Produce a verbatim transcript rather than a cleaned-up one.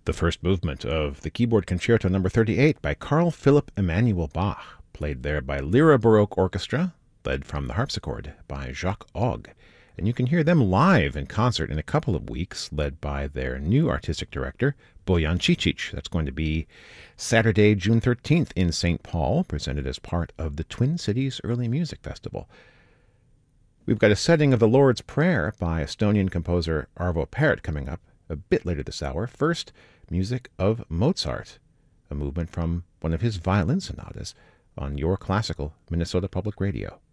The first movement of the Keyboard Concerto number thirty-eight by Carl Philipp Emanuel Bach, played there by Lyra Baroque Orchestra, led from the harpsichord by Jacques Ogg. And you can hear them live in concert in a couple of weeks, led by their new artistic director, Bojan Cicic. That's going to be Saturday, June thirteenth in Saint Paul, presented as part of the Twin Cities Early Music Festival. We've got a setting of the Lord's Prayer by Estonian composer Arvo Pärt coming up a bit later this hour. First, music of Mozart, a movement from one of his violin sonatas on Your Classical Minnesota Public Radio.